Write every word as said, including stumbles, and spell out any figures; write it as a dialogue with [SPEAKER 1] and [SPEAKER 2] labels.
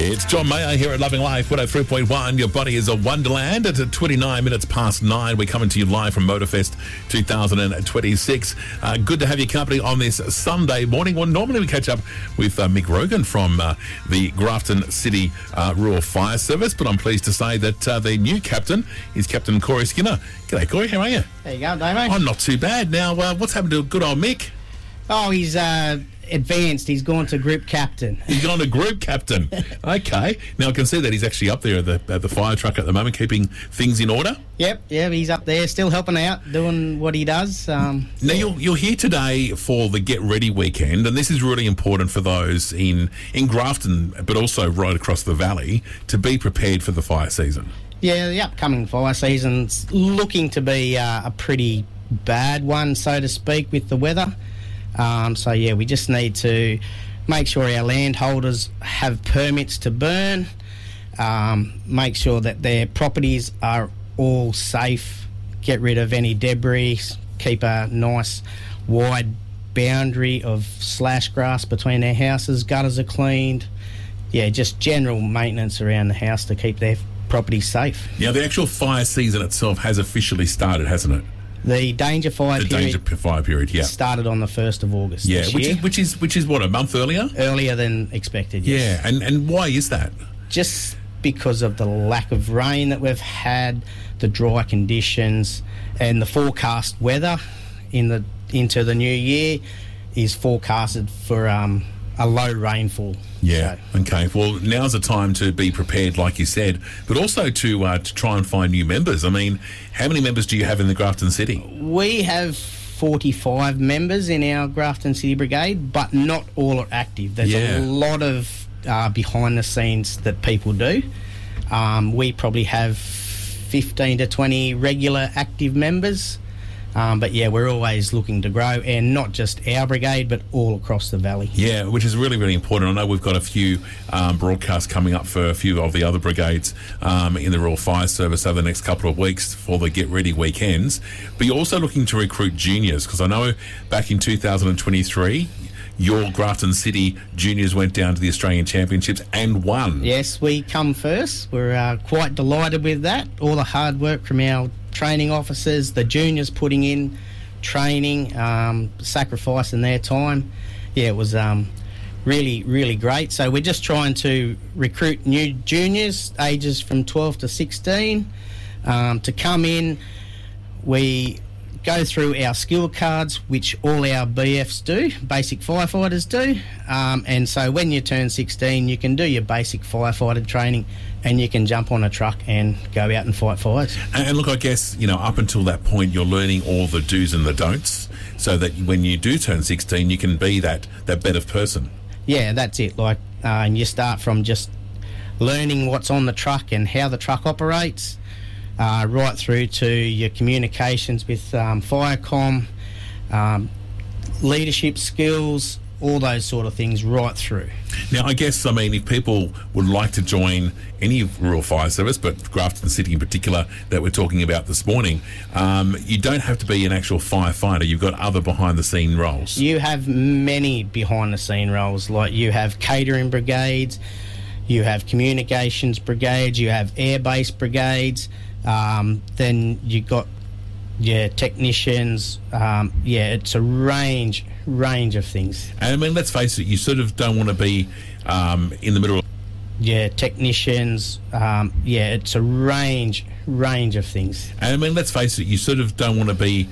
[SPEAKER 1] It's John Mayer here at Loving Life, one oh three point one. Your body is a wonderland. It's at twenty-nine minutes past nine. We're coming to you live from Motorfest two thousand twenty-six. Uh, good to have your company on this Sunday morning. Well, normally we catch up with uh, Mick Rogan from uh, the Grafton City uh, Rural Fire Service, but I'm pleased to say that uh, their new captain is Captain Corey Skinner. G'day, Corey. How are you?
[SPEAKER 2] There you go, Damo.
[SPEAKER 1] I'm not too bad. Now, uh, what's happened to good old Mick?
[SPEAKER 2] Oh, he's uh, advanced. He's gone to group captain.
[SPEAKER 1] He's gone to group captain. Okay. Now, I can see that he's actually up there at the, at the fire truck at the moment, keeping things in order.
[SPEAKER 2] Yep, yeah, he's up there, still helping out, doing what he does. Um,
[SPEAKER 1] now, you're, you're here today for the Get Ready weekend, and this is really important for those in, in Grafton, but also right across the valley, to be prepared for the fire season.
[SPEAKER 2] Yeah, the upcoming fire season's looking to be uh, a pretty bad one, so to speak, with the weather. Um, so, yeah, we just need to make sure our landholders have permits to burn, um, make sure that their properties are all safe, get rid of any debris, keep a nice wide boundary of slash grass between their houses, gutters are cleaned. Yeah, just general maintenance around the house to keep their property safe.
[SPEAKER 1] Now, the actual fire season itself has officially started, hasn't it?
[SPEAKER 2] The danger fire
[SPEAKER 1] the
[SPEAKER 2] period.
[SPEAKER 1] danger fire period, yeah.
[SPEAKER 2] Started on the first of August.
[SPEAKER 1] Yeah,
[SPEAKER 2] this
[SPEAKER 1] which
[SPEAKER 2] year.
[SPEAKER 1] is which is which is what, a month earlier?
[SPEAKER 2] Earlier than expected. Yes.
[SPEAKER 1] Yeah, and and why is that?
[SPEAKER 2] Just because of the lack of rain that we've had, the dry conditions, and the forecast weather in the into the new year is forecasted for um, a low rainfall.
[SPEAKER 1] Yeah.
[SPEAKER 2] So.
[SPEAKER 1] Okay. Well, now's the time to be prepared, like you said, but also to uh, to try and find new members. I mean, how many members do you have in the Grafton City?
[SPEAKER 2] We have forty-five members in our Grafton City Brigade, but not all are active. There's
[SPEAKER 1] Yeah.
[SPEAKER 2] a lot of uh, behind the scenes that people do. Um, we probably have fifteen to twenty regular active members. Um, but yeah, we're always looking to grow, and not just our brigade, but all across the valley.
[SPEAKER 1] Yeah, which is really, really important. I know we've got a few um, broadcasts coming up for a few of the other brigades um, in the Rural Fire Service over the next couple of weeks for the Get Ready weekends. But you're also looking to recruit juniors, because I know back in two thousand twenty-three, your Grafton City juniors went down to the Australian Championships and won.
[SPEAKER 2] Yes, we come first. We're uh, quite delighted with that. All the hard work from our training officers, the juniors putting in training, um, sacrificing their time. Yeah, it was um, really, really great. So we're just trying to recruit new juniors, ages from twelve to sixteen, um, to come in. We go through our skill cards, which all our B Fs do, basic firefighters do. Um, and so when you turn sixteen, you can do your basic firefighter training and you can jump on a truck and go out and fight fires.
[SPEAKER 1] And, and look, I guess, you know, up until that point, you're learning all the do's and the don'ts so that when you do turn sixteen, you can be that, that better person.
[SPEAKER 2] Yeah, that's it. Like, uh, and you start from just learning what's on the truck and how the truck operates, Uh, right through to your communications with um, Firecom, um, leadership skills, all those sort of things right through.
[SPEAKER 1] Now, I guess, I mean, if people would like to join any rural fire service, but Grafton City in particular that we're talking about this morning, um, you don't have to be an actual firefighter. You've got other behind-the-scene roles.
[SPEAKER 2] You have many behind-the-scene roles, like you have catering brigades, you have communications brigades, you have air-based brigades. Um, then you got yeah technicians. Um, yeah, it's a range range of things.
[SPEAKER 1] And I mean, let's face it, you sort of don't want to be um, in the middle of
[SPEAKER 2] yeah technicians. Um, yeah, it's a range range of things.
[SPEAKER 1] And I mean, let's face it, you sort of don't want to be